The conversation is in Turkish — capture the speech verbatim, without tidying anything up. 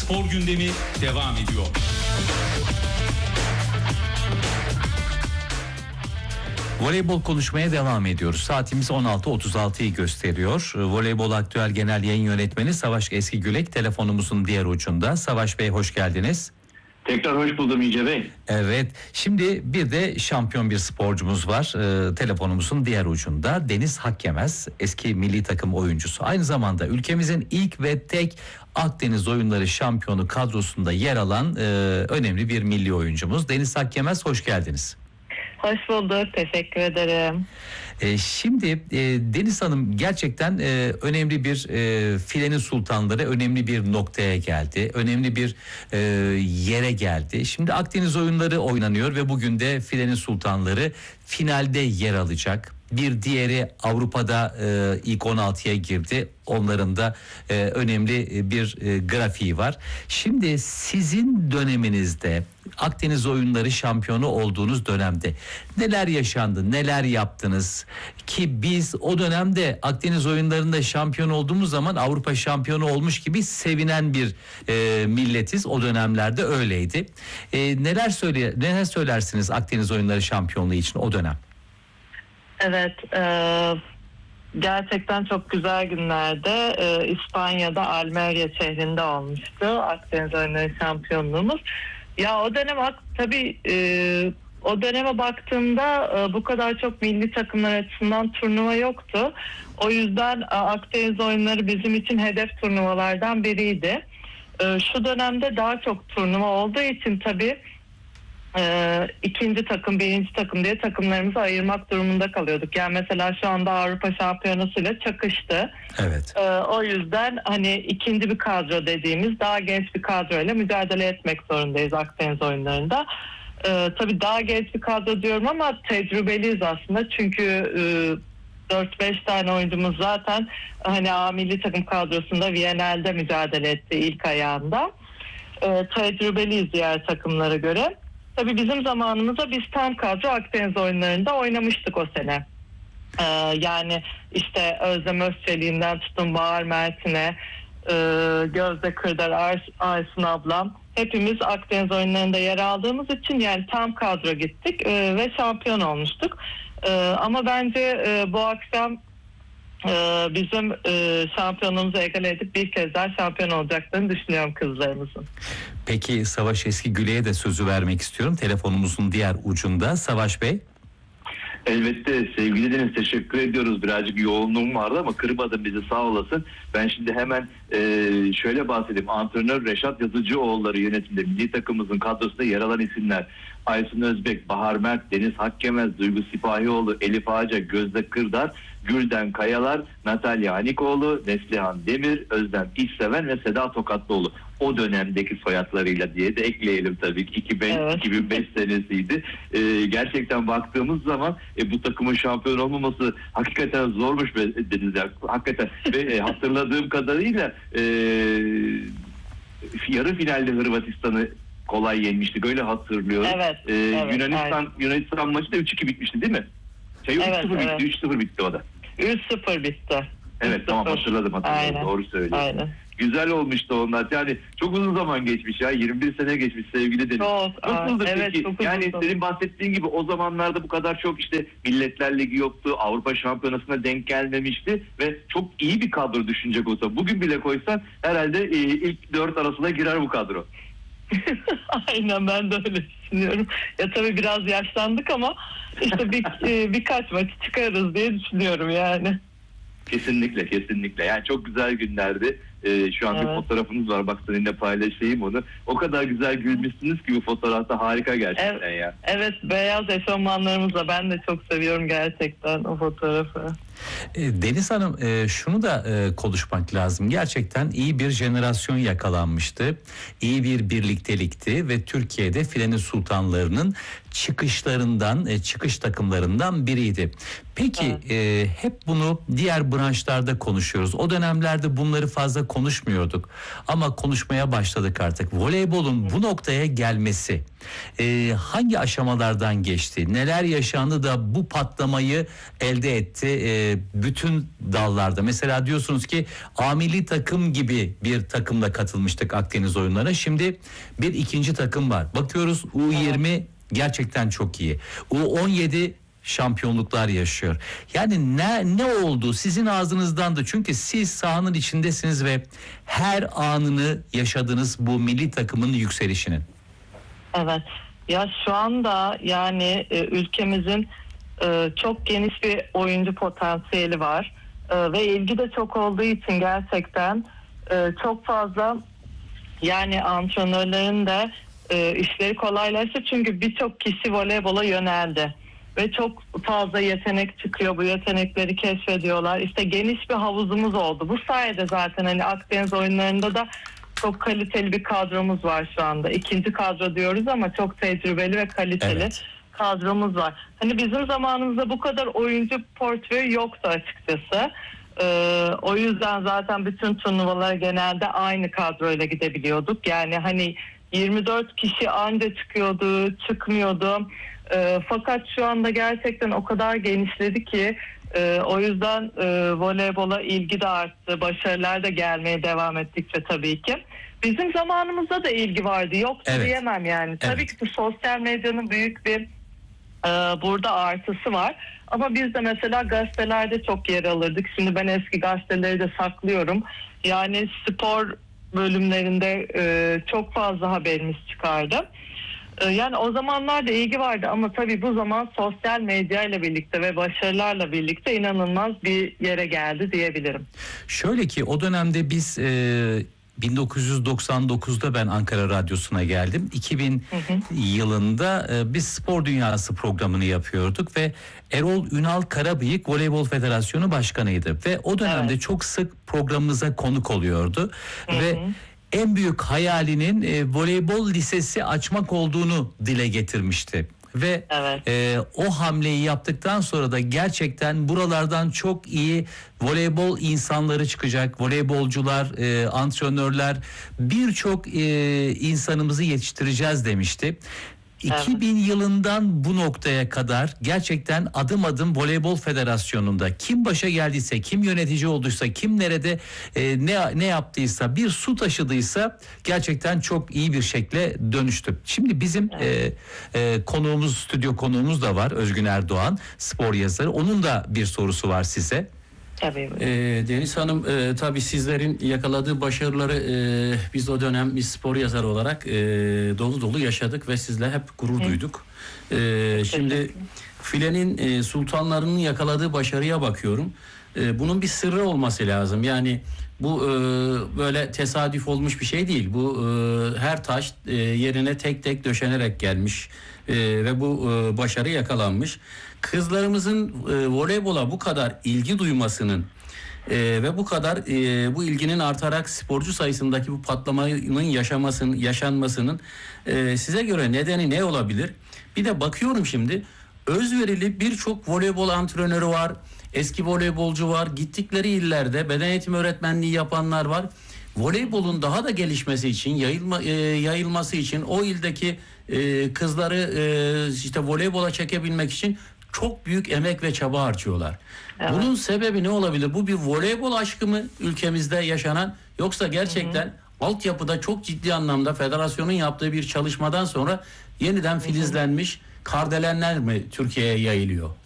spor gündemi devam ediyor. Voleybol konuşmaya devam ediyoruz. Saatimiz on altı otuz altıyı gösteriyor. Voleybol Aktüel Genel Yayın Yönetmeni Savaş Eskigülek telefonumuzun diğer ucunda. Savaş Bey, hoş geldiniz. Tekrar hoş buldum İnce Bey. Evet, şimdi bir de şampiyon bir sporcumuz var ee, telefonumuzun diğer ucunda. Deniz Hakkemez, eski milli takım oyuncusu. Aynı zamanda ülkemizin ilk ve tek Akdeniz Oyunları şampiyonu kadrosunda yer alan e, önemli bir milli oyuncumuz. Deniz Hakkemez, hoş geldiniz. Hoş bulduk, teşekkür ederim. E, şimdi e, Deniz Hanım gerçekten e, önemli bir e, filenin sultanları önemli bir noktaya geldi. Önemli bir e, yere geldi. Şimdi Akdeniz oyunları oynanıyor ve bugün de filenin sultanları finalde yer alacak. Bir diğeri Avrupa'da e, ilk on altıya girdi. Onların da e, önemli bir e, grafiği var. Şimdi sizin döneminizde Akdeniz oyunları şampiyonu olduğunuz dönemde neler yaşandı, neler yaptınız? Ki biz o dönemde Akdeniz oyunlarında şampiyon olduğumuz zaman Avrupa şampiyonu olmuş gibi sevinen bir e, milletiz. O dönemlerde öyleydi. E, neler söyle, neler söylersiniz Akdeniz oyunları şampiyonluğu için o dönem? Evet, e, gerçekten çok güzel günlerde e, İspanya'da Almeria şehrinde olmuştu Akdeniz Oyunları şampiyonluğumuz. Ya o dönem tabii e, o döneme baktığımda e, bu kadar çok milli takımlar açısından turnuva yoktu. O yüzden e, Akdeniz Oyunları bizim için hedef turnuvalardan biriydi. E, şu dönemde daha çok turnuva olduğu için tabii Ee, ikinci takım, birinci takım diye takımlarımızı ayırmak durumunda kalıyorduk. Yani mesela şu anda Avrupa Şampiyonası'yla çakıştı. Evet. Ee, o yüzden hani ikinci bir kadro dediğimiz daha genç bir kadroyla mücadele etmek zorundayız Akdeniz oyunlarında. Ee, tabii daha genç bir kadro diyorum ama tecrübeliyiz aslında. Çünkü e, dört beş tane oyuncumuz zaten hani A milli takım kadrosunda Viyana'da mücadele etti ilk ayağında. Ee, tecrübeliyiz diğer takımlara göre. Tabii bizim zamanımızda biz tam kadro Akdeniz oyunlarında oynamıştık o sene. Ee, yani işte Özlem Özçelik'inden tutun Bahar Mert'ine, e, Gözde Kırdar, Ars, Aysun ablam. Hepimiz Akdeniz oyunlarında yer aldığımız için yani tam kadro gittik e, ve şampiyon olmuştuk. E, ama bence e, bu akşam e, bizim e, şampiyonluğumuzu egale edip bir kez daha şampiyon olacaklarını düşünüyorum kızlarımızın. Peki Savaş Eskigülek'e de sözü vermek istiyorum. Telefonumuzun diğer ucunda. Savaş Bey. Elbette sevgili Deniz, teşekkür ediyoruz. Birazcık yoğunluğum vardı ama kırmadın bizi, sağ olasın. Ben şimdi hemen e, şöyle bahsedeyim. Antrenör Reşat Yazıcıoğulları yönetiminde milli takımımızın kadrosunda yer alan isimler: Aysun Özbek, Bahar Mert, Deniz Hakkemez, Duygu Sipahioğlu, Elif Ağaca, Gözde Kırdar, Gülden Kayalar, Natalya Hanikoğlu, Neslihan Demir, Özlem İşseven ve Seda Tokatlıoğlu. O dönemdeki soyadlarıyla diye de ekleyelim tabii ki. iki bin beş, evet. iki bin beş senesiydi. Ee, gerçekten baktığımız zaman e, bu takımın şampiyon olmaması hakikaten zormuş be Deniz. Hakikaten ve e, hatırladığım kadarıyla e, yarı finalde Hırvatistan'ı kolay yenmiştik. Öyle hatırlıyorum. Evet, ee, evet, Yunanistan Yunanistan maçı da üç iki bitmişti değil mi? Şey evet, üç sıfır evet. bitti. üç sıfır bitti o da. üç sıfır bitti. Evet, tamam, hatırladım hatırladım. Aynen. Doğru söylüyorsun. Aynen. Güzel olmuştu onlar. Yani çok uzun zaman geçmiş ya. yirmi bir sene geçmiş sevgili Deniz. Çok. Nasıldı aa, evet, peki? çok Yani uzun. senin bahsettiğin gibi o zamanlarda bu kadar çok işte Milletler Ligi yoktu. Avrupa Şampiyonası'na denk gelmemişti ve çok iyi bir kadro düşünecek olsa. Bugün bile koysan herhalde e, ilk dört arasına girer bu kadro. Aynen, ben de öyle düşünüyorum. Ya tabii biraz yaşlandık ama işte bir, e, birkaç maç çıkarız diye düşünüyorum yani. Kesinlikle kesinlikle. Yani çok güzel günlerdi. Ee, şu an evet. Bir fotoğrafınız var. Bak seninle paylaşayım onu. O kadar güzel gülmüşsünüz ki bu fotoğrafta, harika gerçekten evet, ya. Evet, beyaz eşofmanlarımızla ben de çok seviyorum gerçekten o fotoğrafı. Deniz Hanım, şunu da konuşmak lazım. Gerçekten iyi bir jenerasyon yakalanmıştı. İyi bir birliktelikti ve Türkiye'de filenin sultanlarının çıkışlarından, çıkış takımlarından biriydi. Peki evet. hep bunu diğer branşlarda konuşuyoruz. O dönemlerde bunları fazla konuşmuyorduk. Ama konuşmaya başladık artık. Voleybolun bu noktaya gelmesi hangi aşamalardan geçti? Neler yaşandı da bu patlamayı elde etti? e, bütün dallarda. Mesela diyorsunuz ki A milli takım gibi bir takımla katılmıştık Akdeniz oyunlarına. Şimdi bir ikinci takım var. Bakıyoruz U yirmi gerçekten çok iyi. U on yedi şampiyonluklar yaşıyor. Yani ne ne oldu sizin ağzınızdan da, çünkü siz sahanın içindesiniz ve her anını yaşadınız bu milli takımın yükselişinin. Evet. Ya şu anda yani e, ülkemizin e, çok geniş bir oyuncu potansiyeli var. E, ve ilgi de çok olduğu için gerçekten e, çok fazla, yani antrenörlerin de e, işleri kolaylaştı. Çünkü birçok kişi voleybola yöneldi. Ve çok fazla yetenek çıkıyor. Bu yetenekleri keşfediyorlar. İşte geniş bir havuzumuz oldu. Bu sayede zaten hani Akdeniz oyunlarında da çok kaliteli bir kadromuz var şu anda. İkinci kadro diyoruz ama çok tecrübeli ve kaliteli Evet. kadromuz var. Hani bizim zamanımızda bu kadar oyuncu portföyü yoktu açıkçası. Ee, o yüzden zaten bütün turnuvalara genelde aynı kadroyla gidebiliyorduk. Yani hani yirmi dört kişi anca çıkıyordu, çıkmıyordu. Ee, fakat şu anda gerçekten o kadar genişledi ki e, o yüzden e, voleybola ilgi de arttı. Başarılar da gelmeye devam ettikçe tabii ki. Bizim zamanımızda da ilgi vardı. Yoktu Evet. diyemem yani. Tabii Evet. ki bu sosyal medyanın büyük bir e, burada artısı var. Ama biz de mesela gazetelerde çok yer alırdık. Şimdi ben eski gazeteleri de saklıyorum. Yani spor bölümlerinde e, çok fazla haberimiz çıkardı. Yani o zamanlarda ilgi vardı ama tabii bu zaman sosyal medya ile birlikte ve başarılarla birlikte inanılmaz bir yere geldi diyebilirim. Şöyle ki o dönemde biz e, bin dokuz yüz doksan dokuzda ben Ankara Radyosu'na geldim. iki bin hı hı. yılında e, biz Spor Dünyası programını yapıyorduk ve Erol Ünal Karabıyık Voleybol Federasyonu Başkanıydı ve o dönemde evet. çok sık programımıza konuk oluyordu. Hı hı. Ve en büyük hayalinin e, voleybol lisesi açmak olduğunu dile getirmişti. Ve evet. e, o hamleyi yaptıktan sonra da gerçekten buralardan çok iyi voleybol insanları çıkacak. Voleybolcular, e, antrenörler, birçok e, insanımızı yetiştireceğiz demişti. iki bin evet. yılından bu noktaya kadar gerçekten adım adım Voleybol Federasyonu'nda kim başa geldiyse, kim yönetici olduysa, kim nerede e, ne ne yaptıysa, bir su taşıdıysa gerçekten çok iyi bir şekle dönüştü. Şimdi bizim evet. e, e, konuğumuz, stüdyo konuğumuz da var, Özgün Erdoğan, spor yazarı. Onun da bir sorusu var size. Tabii. E, Deniz Hanım, e, tabii sizlerin yakaladığı başarıları e, biz o dönem bir spor yazarı olarak e, dolu dolu yaşadık ve sizle hep gurur Hı. duyduk. E, şimdi filenin e, sultanlarının yakaladığı başarıya bakıyorum. E, bunun bir sırrı olması lazım. Yani bu e, böyle tesadüf olmuş bir şey değil. Bu e, her taş e, yerine tek tek döşenerek gelmiş e, ve bu e, başarı yakalanmış. Kızlarımızın e, voleybola bu kadar ilgi duymasının e, ve bu kadar e, bu ilginin artarak sporcu sayısındaki bu patlamanın yaşamasının yaşanmasının e, size göre nedeni ne olabilir? Bir de bakıyorum şimdi, özverili birçok voleybol antrenörü var, eski voleybolcu var, gittikleri illerde beden eğitimi öğretmenliği yapanlar var. Voleybolun daha da gelişmesi için, yayılma, e, yayılması için, o ildeki e, kızları e, işte voleybola çekebilmek için çok büyük emek ve çaba harcıyorlar. Evet. Bunun sebebi ne olabilir? Bu bir voleybol aşkı mı ülkemizde yaşanan, yoksa gerçekten hı hı. altyapıda çok ciddi anlamda federasyonun yaptığı bir çalışmadan sonra yeniden filizlenmiş, kardelenler mi Türkiye'ye yayılıyor?